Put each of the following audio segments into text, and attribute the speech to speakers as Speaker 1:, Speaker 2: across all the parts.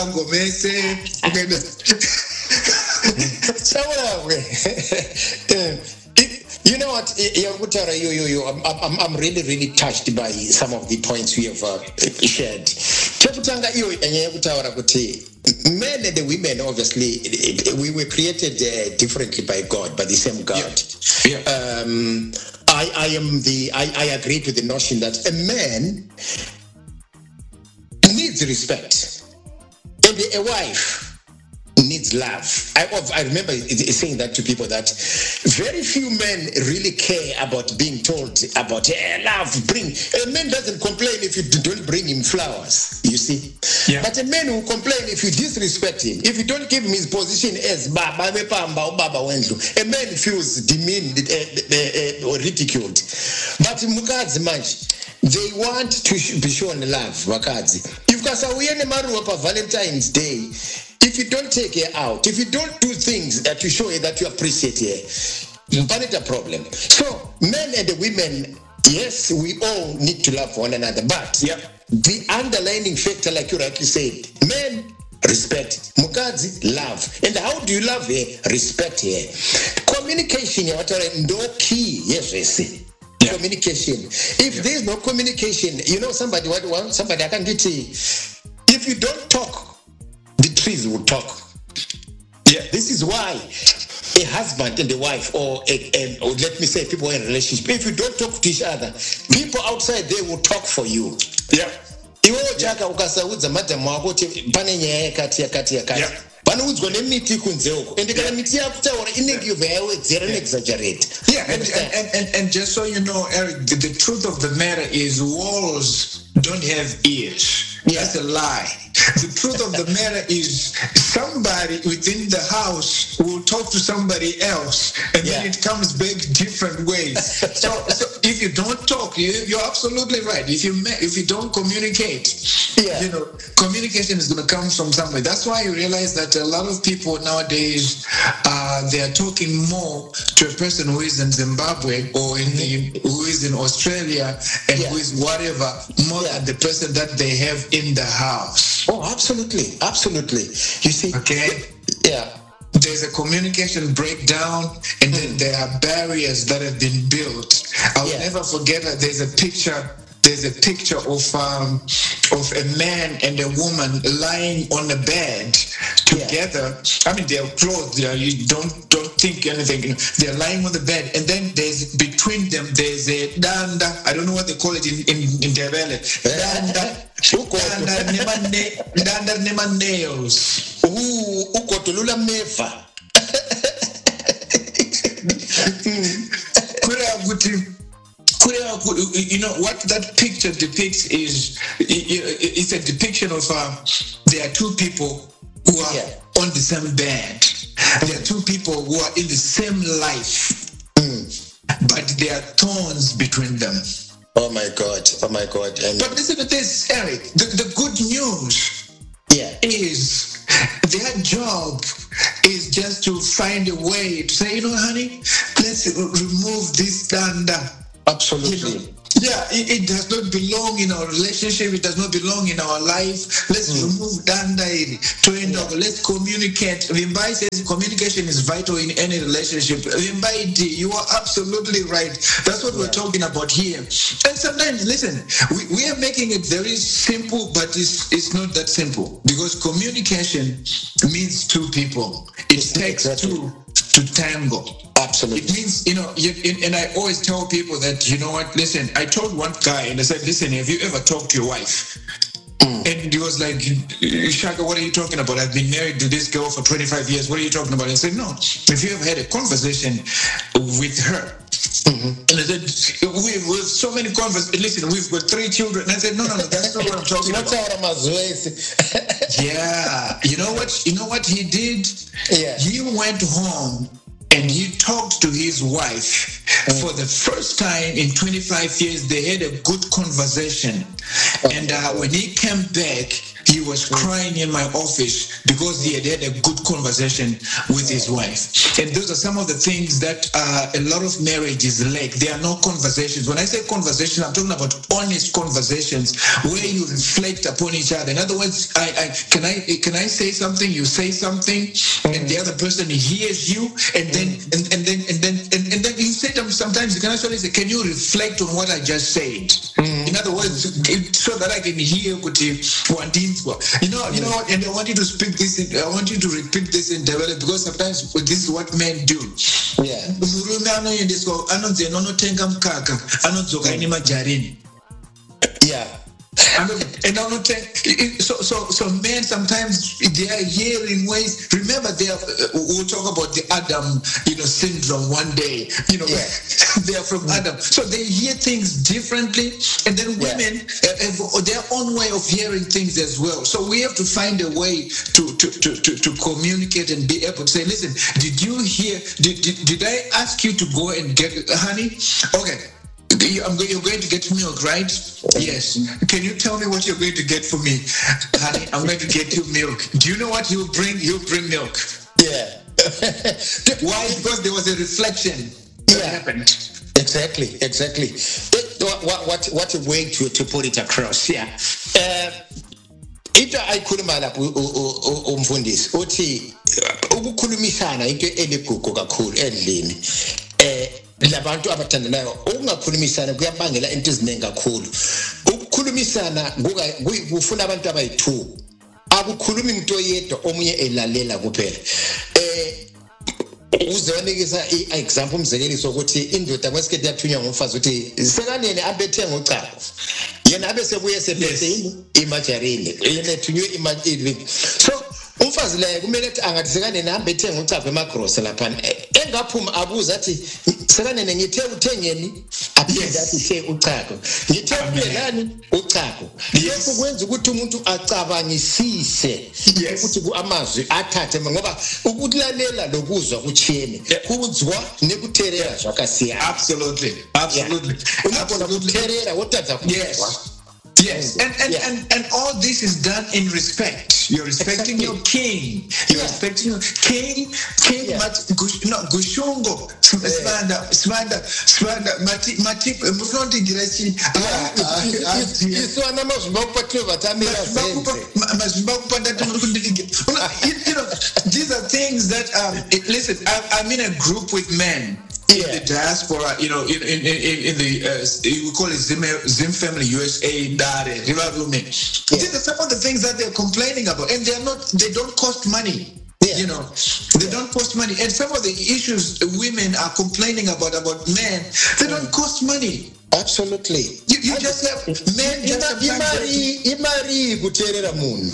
Speaker 1: Gomese.
Speaker 2: You know what, I'm really, really touched by some of the points we have shared. Men and the women, obviously, we were created differently by God, by the same God.
Speaker 1: Yeah.
Speaker 2: I agree with the notion that a man needs respect, and a wife needs love. I remember saying that to people, that very few men really care about being told about love. A man doesn't complain if you don't bring him flowers, you see.
Speaker 1: Yeah.
Speaker 2: But a man will complain if you disrespect him, if you don't give him his position as Baba, a man feels demeaned or ridiculed. But mukadzi manje, they want to be shown love. Vakadzi, if kasauye nemaruva pa Valentine's Day, if you don't take her out, if you don't do things that you show her that you appreciate her, it's a problem. So men and the women, yes, we all need to love one another, but the underlying factor, like you rightly said, men respect, mukadzi love. And how do you love her? Respect her. Communication, no key. Yes, I see. Communication. If there's no communication, somebody I can get if you don't talk, the trees will talk. Yeah, this is why a husband and a wife, or let me say people in a relationship, if you don't talk to each other, people outside there will talk for you. Yeah. Panoudzwa nemiti kunze uko ende kana miti yakutaura inenge yobva yawedzera neexaggerate.
Speaker 1: Yeah, and just so you know, Eric, the truth of the matter is walls don't have ears. That's a lie. The truth of the matter is somebody within the house will talk to somebody else, and then it comes back different ways. So if you don't talk, you're absolutely right. If you don't communicate, communication is going to come from somewhere. That's why you realize that a lot of people nowadays they are talking more to a person who is in Zimbabwe or who is in Australia and who is whatever more than the person that they have in the house.
Speaker 2: Oh, absolutely. You see?
Speaker 1: Okay.
Speaker 2: Yeah.
Speaker 1: There's a communication breakdown, and then there are barriers that have been built. I will never forget that there's a picture of a man and a woman lying on a bed together. I mean, they're clothed. You don't think anything. They're lying on the bed, and then between them there's a danda. I don't know what they call it in Ndebele. Danda nema nails.
Speaker 2: Ukotulula mefa.
Speaker 1: You know what that picture depicts is it's a depiction of there are two people who are on the same bed. There are two people who are in the same life, but there are thorns between them.
Speaker 2: Oh my God.
Speaker 1: But listen to this, Eric. The good news is their job is just to find a way to say, honey, let's remove this danda.
Speaker 2: Absolutely.
Speaker 1: It does not belong in our relationship. It does not belong in our life. Let's remove danda. Let's communicate. Vimbai says communication is vital in any relationship. Vimbai, you are absolutely right. That's what we're talking about here. And sometimes, listen, we are making it very simple, but it's not that simple, because communication means two people. It takes two to tango.
Speaker 2: Absolutely.
Speaker 1: It means, and I always tell people that, listen, I told one guy, and I said, listen, have you ever talked to your wife? And he was like, Shaka, what are you talking about? I've been married to this girl for 25 years. What are you talking about? I said, no. If you ever had a conversation with her, and I said, we've so many conversations. Listen, we've got 3 children. And I said, no, that's not what I'm talking about. Yeah. You know what he did? Yeah. He went home and he talked to his wife. For the first time in 25 years, they had a good conversation. And when he came back, he was crying in my office because he had had a good conversation with his wife. And those are some of the things that a lot of marriages lack. There are no conversations. When I say conversation, I'm talking about honest conversations where you reflect upon each other. In other words, can I say something? You say something, and the other person hears you, and then you say them. Sometimes you can actually say, "Can you reflect on what I just said?" In other words, so that I can hear what you want. You know, and I want you to speak this. I want you to repeat this in develop, because sometimes this is what men do.
Speaker 2: Yeah. Yeah.
Speaker 1: And I'm not so men sometimes they are hearing ways. Remember, we'll talk about the Adam syndrome one day. They are from Adam, so they hear things differently, and then women have their own way of hearing things as well. So we have to find a way to communicate and be able to say, listen, did you hear? Did I ask you to go and get honey? Okay. You're going to get milk, right? Yes. Can you tell me what you're going to get for me? Honey, I'm going to get you milk. Do you know what he'll bring? He'll bring milk.
Speaker 2: Yeah.
Speaker 1: Why? Because there was a reflection that happened.
Speaker 2: Exactly. What a way to put it across. Yeah. Into ayikhuluma lapho umfundisi uthi ukukhulumisana into eligugu kakhulu endlini. Labantu abathandanayo ukungakhulumisana kuyabangela into eziningi kakhulu. Ukukhulumisana kufuna abantu abayi2. Akukhulumi into yedwa omunye elalela kuphela. Uzonikeza i-example umzekeliso ukuthi indoda kwesikhathi yathunywa ngumfazi ukuthi sekanene abethe ngochago. Yena abe sebuye sebethe imajarini. Yena ethunywe imajarini. So umfazi la kumele ethi angathi sekanene ahambe ethenga uchago emagrocery lapha. Engaphuma abuza athi sekanene ngithe uthengeni aphinde athi the uchago. Ngithe ubelani uchago. Lokho kwenza ukuthi umuntu acabangisise ukuthi amazwi athathe ngoba ukulalela lokuzwa kuchiyene kuzwa nekutherera zwakasiya.
Speaker 1: Absolutely.
Speaker 2: Unabona kutherera wothatha kuzwa.
Speaker 1: Yes, and all this is done in respect. You're respecting your king. You're respecting your king. Gushungo, Svanda, Matip, Mufondi Girachi. These are things that, listen, I'm in a group with men. In the diaspora, in the we call it Zim Family USA, Dare, these are some of the things that they're complaining about, and they don't cost money. They don't cost money, and some of the issues women are complaining about men, they don't cost money.
Speaker 2: Absolutely.
Speaker 1: You just have men.
Speaker 2: Imari kuterera munhu.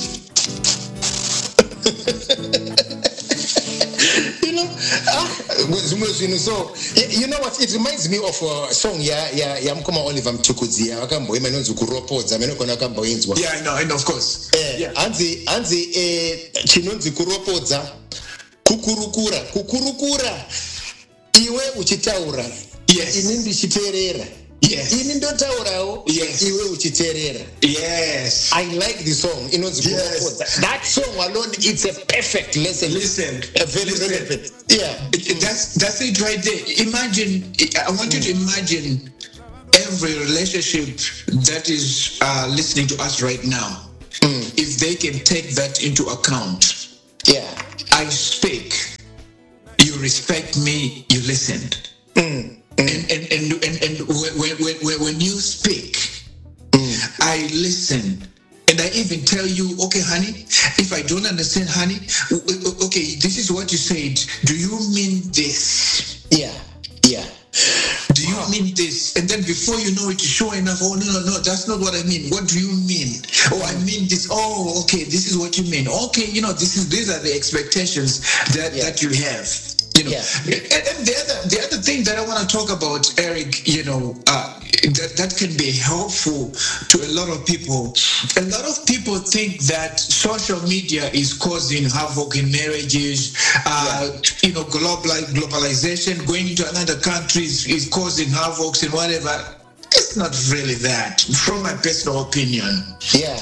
Speaker 2: So you know what, it reminds me of a song Mkoma Oliver Mtukudzi akamboima inonzi kuropodza menokona akamboinzwa.
Speaker 1: Yeah, I know, of course.
Speaker 2: Anzi chinonzi kuropodza kukurukura iwe uchitaura.
Speaker 1: Yes.
Speaker 2: Ini ndichiterera.
Speaker 1: Yes.
Speaker 2: Ini ndotaurawo.
Speaker 1: Yes.
Speaker 2: Iwe uchiterera.
Speaker 1: Yes.
Speaker 2: I like the song.
Speaker 1: Yes.
Speaker 2: That song alone, it's a perfect lesson.
Speaker 1: Listen.
Speaker 2: Very relevant. Yeah.
Speaker 1: That's it right there. Imagine, I want you to imagine every relationship that is listening to us right now. If they can take that into account.
Speaker 2: Yeah.
Speaker 1: I speak. You respect me. You listened. And when you speak, I listen, and I even tell you, okay, honey, if I don't understand, honey, okay, this is what you said. Do you mean this?
Speaker 2: Yeah.
Speaker 1: Do you mean this? And then before you know it, you show enough. Oh no, that's not what I mean. What do you mean? Oh, I mean this. Oh, okay, this is what you mean. Okay, these are the expectations that you have. And the other thing that I want to talk about, Eric, that can be helpful to a lot of people. A lot of people think that social media is causing havoc in marriages. Globalization, going into another country is causing havoc and whatever. It's not really that, from my personal opinion.
Speaker 2: Yeah.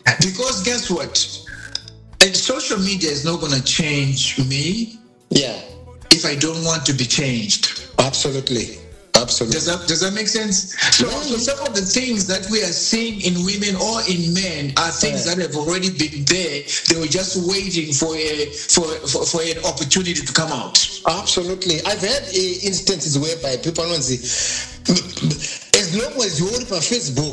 Speaker 1: Because guess what? And social media is not going to change me.
Speaker 2: Yeah.
Speaker 1: If I don't want to be changed.
Speaker 2: Absolutely. Absolutely.
Speaker 1: Does that make sense? So some of the things that we are seeing in women or in men are things that have already been there. They were just waiting for an opportunity to come out.
Speaker 2: Absolutely. I've had instances whereby people don't say, as long as you're on Facebook,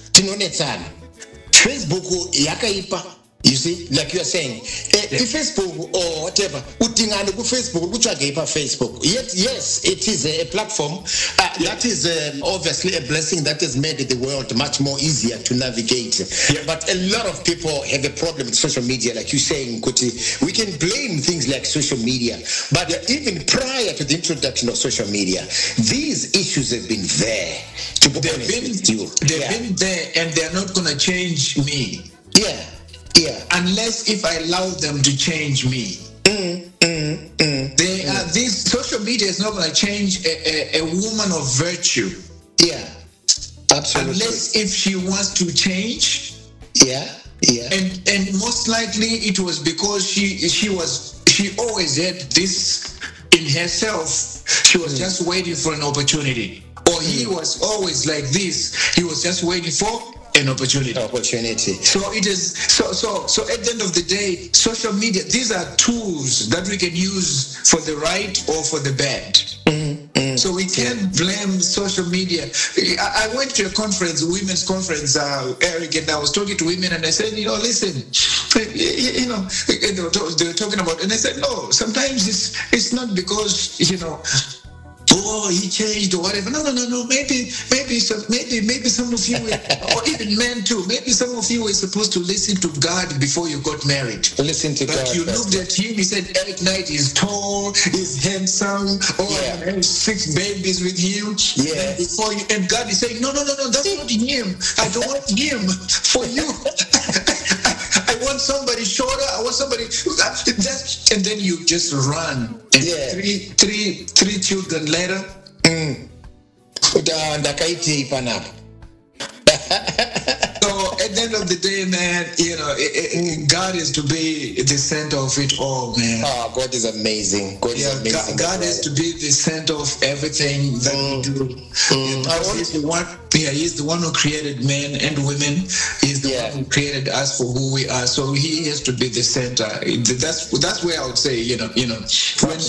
Speaker 2: Facebook yakaipa. You see, like you are saying, Facebook or whatever, Facebook. Yet, yes, it is a platform that is obviously a blessing that has made the world much more easier to navigate. Yeah. But a lot of people have a problem with social media, like you're saying, Kuti. We can blame things like social media, but even prior to the introduction of social media, these issues have been there. They've
Speaker 1: been there, and they're not going to change me.
Speaker 2: Yeah. Yeah.
Speaker 1: Unless if I allow them to change me. This social media is not going to change a woman of virtue.
Speaker 2: Yeah. Absolutely.
Speaker 1: Unless if she wants to change.
Speaker 2: Yeah. Yeah.
Speaker 1: And most likely it was because she always had this in herself. She was just waiting for an opportunity. Or he was always like this. He was just waiting for an opportunity. So it is so at the end of the day, social media, these are tools that we can use for the right or for the bad. So we can't blame social media. I went to a conference, a women's conference, Eric, and I was talking to women, and I said, listen, they were talking about, and I said, no, sometimes it's not because, oh, he changed or whatever. No. Maybe some of you, or even men too. Maybe some of you were supposed to listen to God before you got married.
Speaker 2: Listen to God.
Speaker 1: But you looked at him. He said, Eric Knight is tall, is handsome. I have 6 babies with him.
Speaker 2: Yeah.
Speaker 1: And God is saying, no. That's not him. I don't want him for you. I want somebody shorter. I want somebody and then you just run. And three children later. So at the end of the day, man, God is to be the center of it all, man.
Speaker 2: Oh, God is amazing. God
Speaker 1: is to be the center of everything that we do. He's the one. Yeah, he's the one who created men and women. He's the one who created us for who we are. So he has to be the center. That's where I would say, when